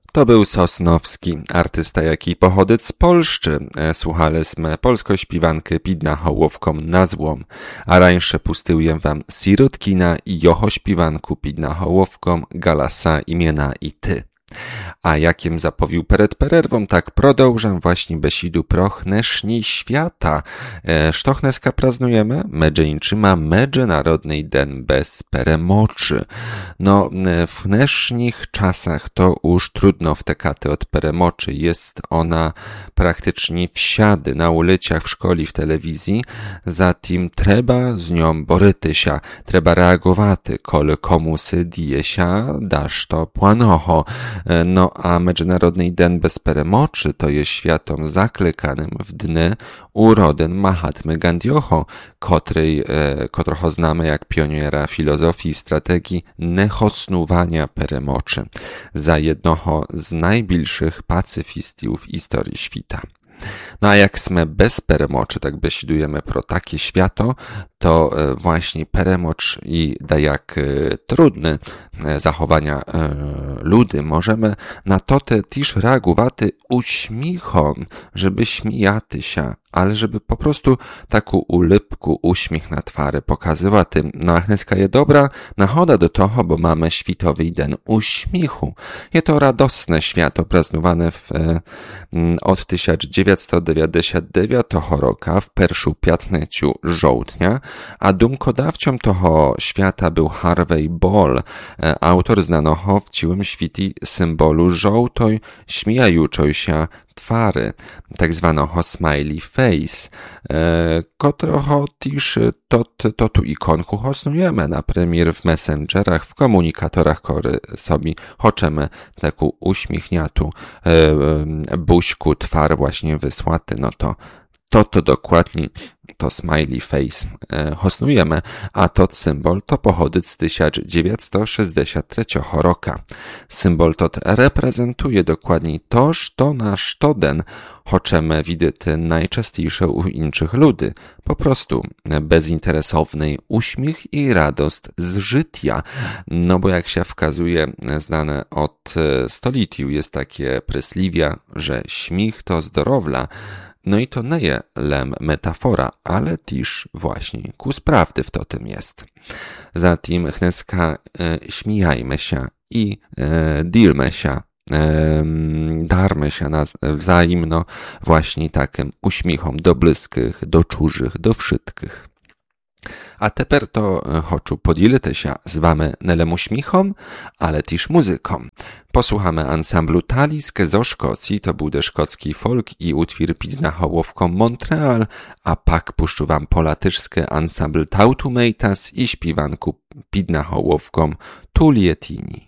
To był Sosnowski, artysta, jak i pochodec z Polszczy. Słuchaliśmy polsko-śpiwankę Pidna Hołowką na złom, a rańsze pustyłem wam Sirotkina i joho śpiwanku Pidna Hołowką Galasa imiena i ty. A jakiem zapowił pered pererwą, tak prodążam właśnie besidu proch neszni świata. Sztochneska praznujemy, medzeńczyma medże narodnej den bez peremoczy. No, w nesznich czasach to już trudno wtekaty od peremoczy. Jest ona praktycznie wsiady na ulicach, w szkoli, w telewizji. Zatim trzeba z nią borytysia, trzeba reagowaty, kole komusy diesia, dasz to płanoho. No a Międzynarodny Den bez peremoczy to jest światom zaklekanym w dny uroden Mahatmy Gandhiho, którego znamy jak pioniera filozofii i strategii nehosnuwania peremoczy, za jednoho z najbliższych pacyfistów historii świata. No a jak sme bez peremoczy, tak besidujemy pro takie świato, to właśnie peremocz i dajak trudny zachowania ludy możemy na to też reagowaty uśmiechom, żeby śmijaty się, ale żeby po prostu taką ulepku, uśmiech na twary pokazywać tym. No a chneska je dobra nachoda do toho, bo mamy światowy den uśmiechu. Je to radosne święto praznowane od 1999 roku w pierwszą piątneciu żołtnia, a dumkodawcą toho świata był Harvey Ball, autor znanego w ciłym świti symbolu żołtoj, śmiejuczoj się twary, tak zwanego smiley face, którego też to tu ikonku hosnujemy na premier w messengerach, w komunikatorach, który sobie chcemy taką uśmiechniatu buźku twar właśnie wysłaty, no to dokładnie to smiley face hosnujemy, a to symbol to pochodzi z 1963 roku. Symbol to reprezentuje dokładnie to, co nasz den chcemy widzieć najczęściejsze u innych ludzi. Po prostu bezinteresowny uśmiech i radość z życia. No bo jak się wskazuje, znane od stolitiu jest takie prysliwia, że śmiech to zdrowla. No i to nie jest lem metafora, ale też właśnie kus prawdy w to tym jest. Zatem chneska śmiejajmy się i dilmy się, darmy się wzajemno właśnie takim uśmiechom do bliskich, do czużych, do wszystkich. A teper to chcę podzielić się z wami nelem uśmiechom, ale też muzyką. Posłuchamy ansamblu Talisk zo Szkocji, to był szkocki folk i utwór Pidna Hołowką Montreal, a pak puszczu wam polatyszski ansambl Tautumatas i śpiewanku Pidna Hołowką Tulietini.